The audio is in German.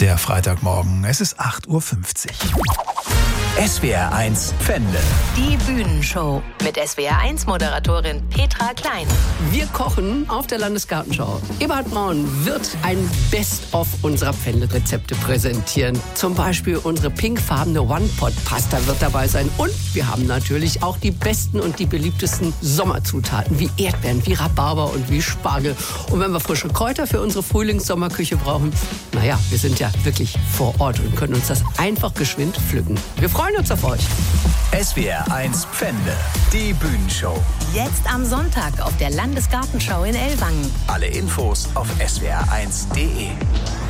Der Freitagmorgen, es ist 8:50 Uhr. SWR1 Pfändle. Die Bühnenshow mit SWR1-Moderatorin Petra Klein. Wir kochen auf der Landesgartenschau. Eberhard Braun wird ein Best-of unserer Pfändle-Rezepte präsentieren. Zum Beispiel unsere pinkfarbene One-Pot-Pasta wird dabei sein. Und wir haben natürlich auch die besten und die beliebtesten Sommerzutaten, wie Erdbeeren, wie Rhabarber und wie Spargel. Und wenn wir frische Kräuter für unsere Frühlings-Sommerküche brauchen, naja, wir sind ja wirklich vor Ort und können uns das einfach geschwind pflücken. Wir freuen uns auf euch. SWR1 Pfändle. Die Bühnenshow. Jetzt am Sonntag auf der Landesgartenschau in Ellwangen. Alle Infos auf swr1.de.